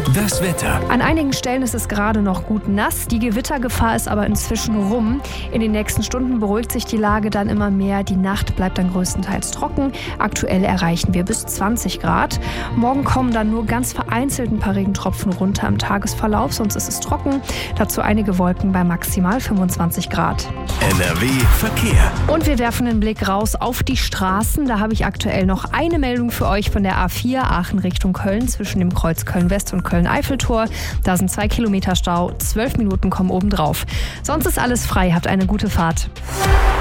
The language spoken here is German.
Das Wetter. An einigen Stellen ist es gerade noch gut nass. Die Gewittergefahr ist aber inzwischen rum. In den nächsten Stunden beruhigt sich die Lage dann immer mehr. Die Nacht bleibt dann größtenteils trocken. Aktuell erreichen wir bis 20 Grad. Morgen kommen dann nur ganz vereinzelt ein paar Regentropfen runter im Tagesverlauf. Sonst ist es trocken. Dazu einige Wolken bei maximal 25 Grad. NRW Verkehr. Und wir werfen einen Blick raus auf die Straßen. Da habe ich aktuell noch eine Meldung für euch von der A4 Aachen Richtung Köln zwischen dem Kreuz Köln-West und Köln-Eiffeltor. Da sind 2 Kilometer Stau, 12 Minuten kommen obendrauf. Sonst ist alles frei, habt eine gute Fahrt.